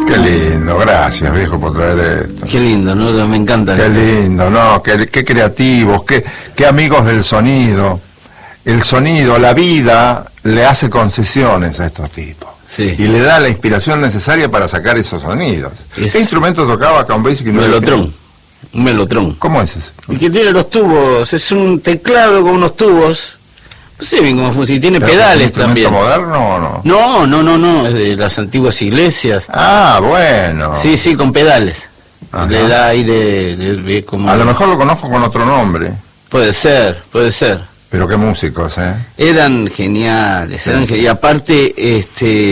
Qué lindo, gracias viejo por traer esto. Qué lindo, ¿no? Me encanta. Qué lindo, ¿no? Qué creativos, qué amigos del sonido. El sonido, la vida, le hace concesiones a estos tipos. Sí. Y le da la inspiración necesaria para sacar esos sonidos. ¿Qué instrumento tocaba Count Basie? Un melotrón. Un melotrón. ¿Cómo es eso? Y que tiene los tubos, es un teclado con unos tubos. No sé bien cómo funciona, y tiene pedales también. ¿Es un instrumento moderno o no? No, es de las antiguas iglesias. Ah, bueno. Sí, con pedales. Ajá. Le da ahí de como... A lo mejor lo conozco con otro nombre. Puede ser. Pero qué músicos, ¿eh? Eran geniales, y aparte,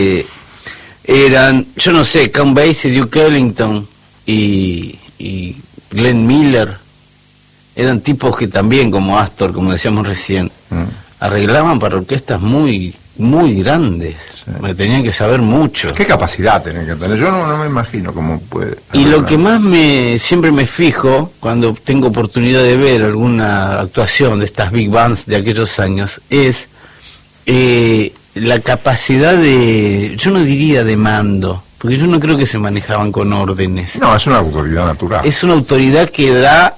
eran, yo no sé, Count Basie, Duke Ellington y Glenn Miller, eran tipos que también, como Astor, como decíamos recién, arreglaban para orquestas muy grandes. Sí. Me tenían que saber mucho. ¿Qué capacidad tienen que tener? Yo no me imagino cómo puede. Y lo que más siempre me fijo cuando tengo oportunidad de ver alguna actuación de estas big bands de aquellos años es la capacidad yo no diría de mando, porque yo no creo que se manejaban con órdenes. No, es una autoridad natural. Es una autoridad que da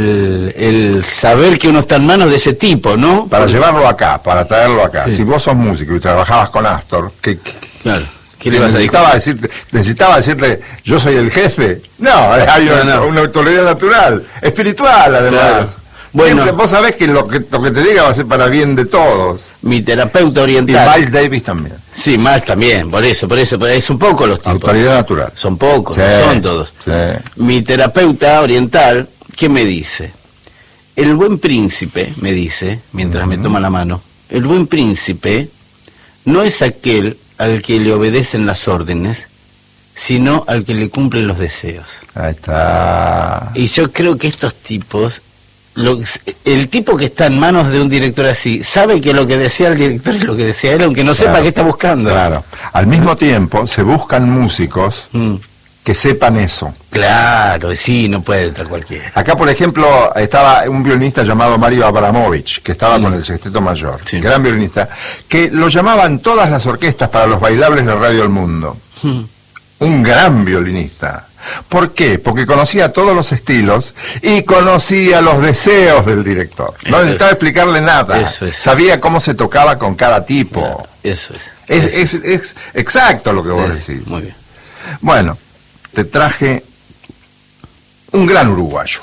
el saber que uno está en manos de ese tipo, ¿no? Para llevarlo acá, para traerlo acá. Sí. Si vos sos músico y trabajabas con Astor, claro. ¿Qué le ibas a decir? ¿Necesitaba decirle, yo soy el jefe? No, hay una autoridad natural, espiritual además. Claro. Bueno, siempre, vos sabés que lo que te diga va a ser para bien de todos. Mi terapeuta oriental. Y Miles Davis también. Sí, Miles también, por eso, es un poco los tipos. Autoridad natural. Son pocos, sí, no son todos. Sí. Mi terapeuta oriental, ¿qué me dice? El buen príncipe, me dice, mientras me toma la mano, el buen príncipe no es aquel al que le obedecen las órdenes, sino al que le cumplen los deseos. Ahí está. Y yo creo que estos tipos, el tipo que está en manos de un director así, sabe que lo que desea el director es lo que desea él, aunque no sepa qué está buscando. Claro. Al mismo tiempo, se buscan músicos que sepan eso. Claro, sí, no puede entrar cualquiera. Acá, por ejemplo, estaba un violinista llamado Mario Abramovich, que estaba con el Sexteto Mayor, gran violinista, que lo llamaban todas las orquestas para los bailables de Radio El Mundo. Un gran violinista. ¿Por qué? Porque conocía todos los estilos y conocía los deseos del director. No necesitaba explicarle nada. Sabía cómo se tocaba con cada tipo. Claro, eso es exacto lo que vos decís. Muy bien. Bueno, te traje un gran uruguayo.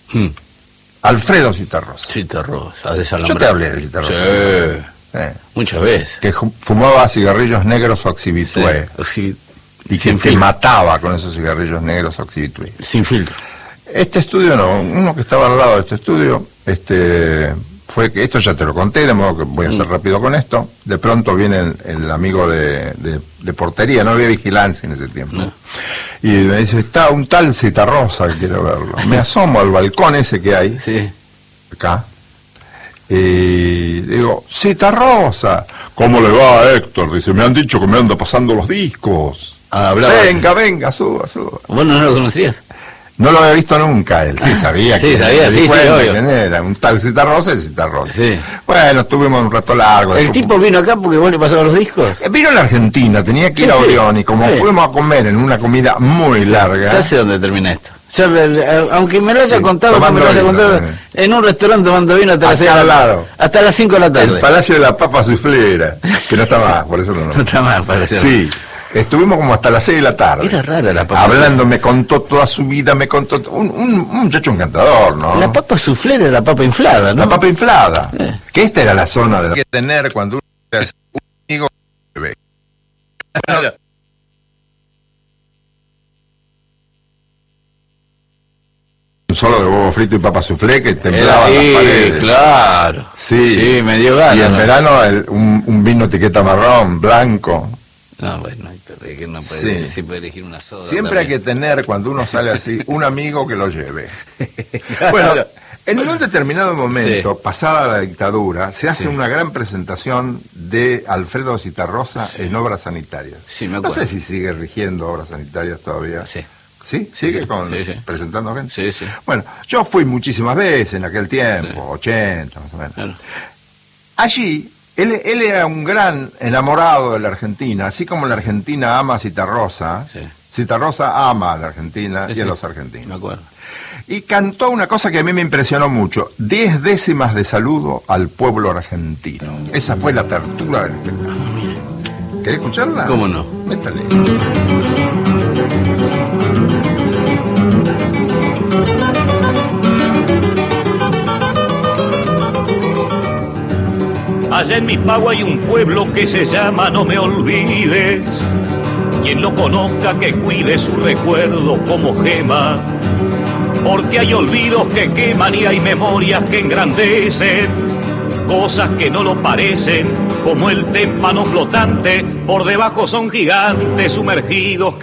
Alfredo Citarrosa. Yo te hablé de Citarrosa. Sí. Muchas veces. Que fumaba cigarrillos negros oxibitué. Y que te mataba con esos cigarrillos negros oxibitué. Sin filtro. Este estudio no, uno que estaba al lado de este estudio, fue que, esto ya te lo conté, de modo que voy a ser rápido con esto. De pronto viene el amigo de portería, no había vigilancia en ese tiempo. No. Y me dice, está un tal Citarrosa que quiero verlo. Me asomo al balcón ese que hay, acá, y digo, Citarrosa, ¿cómo le va, Héctor? Dice, me han dicho que me anda pasando los discos. Venga, suba. ¿Vos no lo conocías? No lo había visto nunca él, sí sabía que obvio. Quién era, un tal Citarrosa y Citarrosa. Sí. Bueno, estuvimos un rato largo. ¿El tipo vino acá porque vos le pasabas los discos? Vino a la Argentina, tenía que ir a Orión, y como fuimos a comer en una comida muy larga. Ya sé dónde termina esto. Ya, aunque me lo haya contado, en un restaurante tomando vino hasta las 5 de la tarde. El Palacio de la Papa Suflera, que no está más, por eso no. No está más, parece. Sí. Estuvimos como hasta las 6 de la tarde. Era rara la papa. Hablando, me contó toda su vida, me contó... Un muchacho encantador, ¿no? La papa soufflé era la papa inflada, ¿no? La papa inflada. Que esta era la zona de la que tener cuando uno es un amigo bebé. Claro. Un solo de huevo frito y papa soufflé que temblaba las paredes. Claro. Sí, me dio ganas. Y en verano un vino etiqueta marrón, blanco. No, bueno, que no puede elegir una soda. Siempre hay que tener, cuando uno sale así, un amigo que lo lleve. Claro. Bueno, en un determinado momento, pasada la dictadura, se hace una gran presentación de Alfredo Citarrosa en obras sanitarias. Sí, me acuerdo. No sé si sigue rigiendo obras sanitarias todavía. Sí. ¿Sí? ¿Sigue presentando gente? Sí. Bueno, yo fui muchísimas veces en aquel tiempo, 80 más o menos. Claro. Allí... Él era un gran enamorado de la Argentina, así como la Argentina ama a Citarrosa, Citarrosa ama a la Argentina y a los Me argentinos. acuerdo. Y cantó una cosa que a mí me impresionó mucho: 10 décimas de saludo al pueblo argentino. Esa fue la apertura del espectáculo. ¿Querés escucharla? ¿Cómo no? Métale. Allá en mi pago hay un pueblo que se llama No Me Olvides. Quien lo conozca que cuide su recuerdo como gema, porque hay olvidos que queman y hay memorias que engrandecen, cosas que no lo parecen, como el témpano flotante, por debajo son gigantes sumergidos